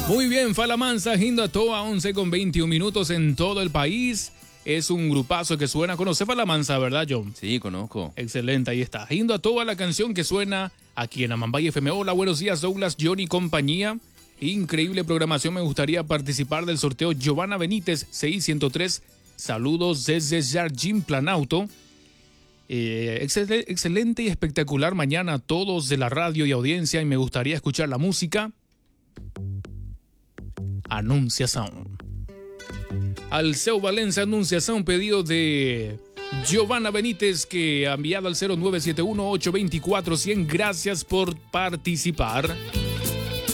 Muy bien, Falamansa, Hindu a Toa, 11 con 21 minutos en todo el país. Es un grupazo que suena. ¿Conoce Falamansa, verdad, John? Sí, conozco. Excelente, ahí está. Hindu a Toa, la canción que suena aquí en Amambay FM. Hola, buenos días, Douglas, John y compañía. Increíble programación, me gustaría participar del sorteo. Giovanna Benítez, 6103. Saludos desde Jardín Planauto. Excelente y espectacular mañana a todos de la radio y audiencia, y me gustaría escuchar la música Anunciación. Alceu Valencia, Anunciación, pedido de Giovanna Benítez, que ha enviado al 0971-824-100. Gracias por participar.